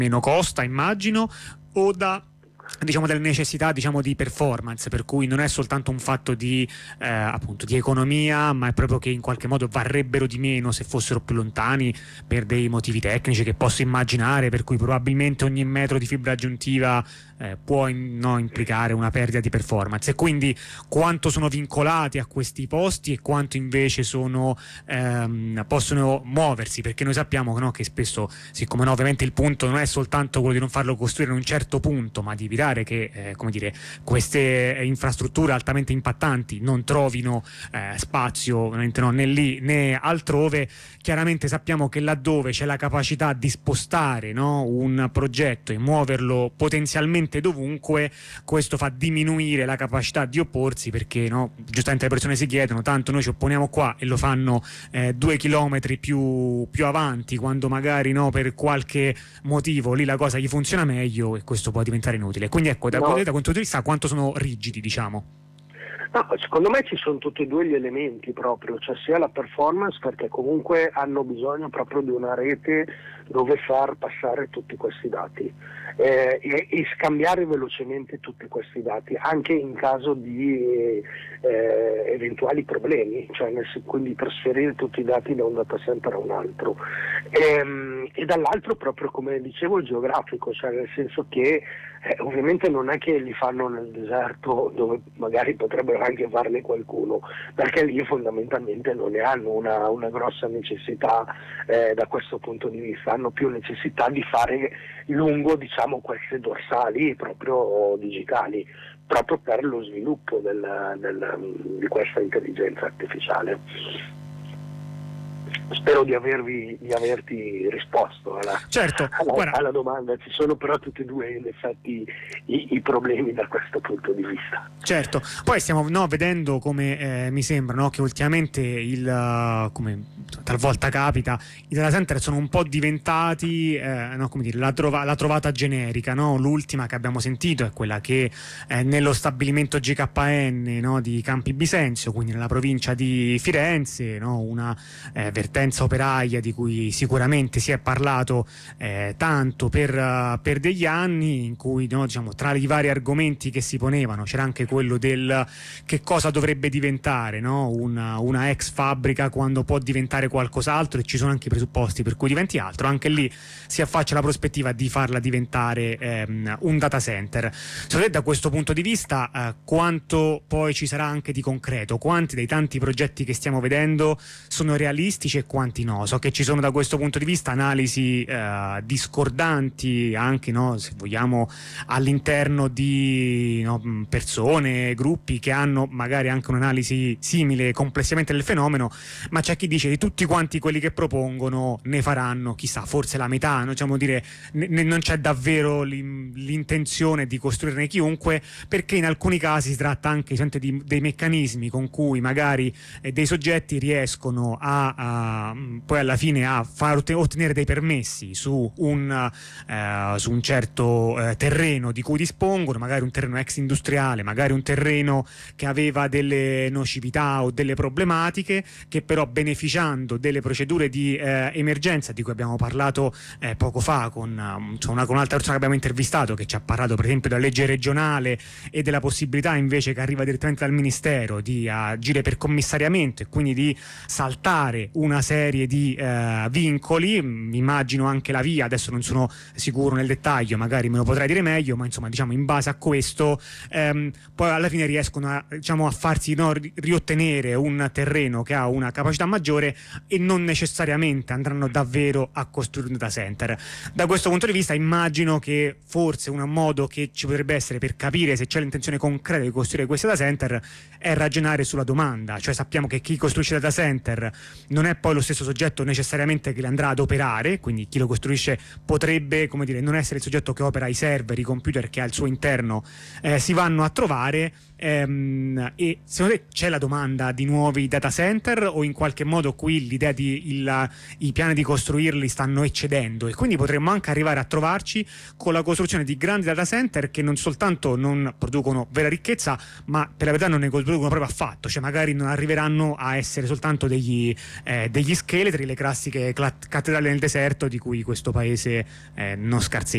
meno costa, immagino, o da delle necessità di performance, per cui non è soltanto un fatto di appunto di economia, ma è proprio che in qualche modo varrebbero di meno se fossero più lontani per dei motivi tecnici che posso immaginare, per cui probabilmente ogni metro di fibra aggiuntiva può implicare una perdita di performance. E quindi quanto sono vincolati a questi posti e quanto invece possono muoversi, perché noi sappiamo che spesso, siccome ovviamente il punto non è soltanto quello di non farlo costruire in un certo punto, ma di evitare che queste infrastrutture altamente impattanti non trovino spazio né lì né altrove. Chiaramente sappiamo che laddove c'è la capacità di spostare un progetto e muoverlo potenzialmente dovunque, questo fa diminuire la capacità di opporsi, perché giustamente le persone si chiedono: tanto noi ci opponiamo qua e lo fanno 2 chilometri più avanti, quando magari per qualche motivo lì la cosa gli funziona meglio, e questo può diventare inutile. Quindi ecco, da questo punto di vista quanto sono rigidi, diciamo? No, secondo me ci sono tutti e due gli elementi proprio, cioè sia la performance, perché comunque hanno bisogno proprio di una rete dove far passare tutti questi dati e scambiare velocemente tutti questi dati, anche in caso di eventuali problemi, cioè quindi trasferire tutti i dati da un data center a un altro. E dall'altro proprio, come dicevo, il geografico, cioè nel senso che ovviamente non è che li fanno nel deserto, dove magari potrebbero anche farne qualcuno, perché lì fondamentalmente non ne hanno una grossa necessità da questo punto di vista, hanno più necessità di fare lungo queste dorsali proprio digitali, proprio per lo sviluppo di questa intelligenza artificiale. Spero di averti risposto alla domanda. Ci sono però tutti e due in effetti i problemi da questo punto di vista. Certo, poi stiamo vedendo come mi sembra che ultimamente come talvolta capita, i data center sono un po' diventati la trovata generica, l'ultima che abbiamo sentito è quella che nello stabilimento GKN di Campi Bisenzio, quindi nella provincia di Firenze, una vertenza operaia di cui sicuramente si è parlato tanto per degli anni, in cui tra i vari argomenti che si ponevano c'era anche quello del che cosa dovrebbe diventare una ex fabbrica quando può diventare qualcos'altro, e ci sono anche i presupposti per cui diventi altro. Anche lì si affaccia la prospettiva di farla diventare un data center. Secondo te, da questo punto di vista, quanto poi ci sarà anche di concreto? Quanti dei tanti progetti che stiamo vedendo sono realistici e quanti no? So che ci sono da questo punto di vista analisi discordanti anche, se vogliamo, all'interno di persone, gruppi che hanno magari anche un'analisi simile complessivamente del fenomeno, ma c'è chi dice di tutti quanti quelli che propongono ne faranno, chissà, forse la metà, non c'è davvero l'intenzione di costruirne chiunque, perché in alcuni casi si tratta anche di dei meccanismi con cui magari dei soggetti riescono poi alla fine a far ottenere dei permessi su un certo terreno di cui dispongono, magari un terreno ex industriale, magari un terreno che aveva delle nocività o delle problematiche, che però, beneficiando delle procedure di emergenza di cui abbiamo parlato poco fa con un'altra persona che abbiamo intervistato, che ci ha parlato per esempio della legge regionale e della possibilità invece che arriva direttamente dal Ministero di agire per commissariamento e quindi di saltare una serie di vincoli. Immagino anche la VIA, adesso non sono sicuro nel dettaglio, magari me lo potrai dire meglio, ma insomma in base a questo poi alla fine riescono a farsi riottenere un terreno che ha una capacità maggiore, e non necessariamente andranno davvero a costruire un data center. Da questo punto di vista immagino che forse un modo che ci potrebbe essere per capire se c'è l'intenzione concreta di costruire questi data center è ragionare sulla domanda, cioè sappiamo che chi costruisce data center non è poi lo stesso soggetto necessariamente che li andrà ad operare, quindi chi lo costruisce potrebbe non essere il soggetto che opera i server, i computer che al suo interno si vanno a trovare. E secondo te c'è la domanda di nuovi data center, o in qualche modo qui l'idea i piani di costruirli stanno eccedendo, e quindi potremmo anche arrivare a trovarci con la costruzione di grandi data center che non soltanto non producono vera ricchezza, ma per la verità non ne producono proprio affatto, cioè magari non arriveranno a essere soltanto degli scheletri, le classiche cattedrali nel deserto di cui questo paese non scarseggia.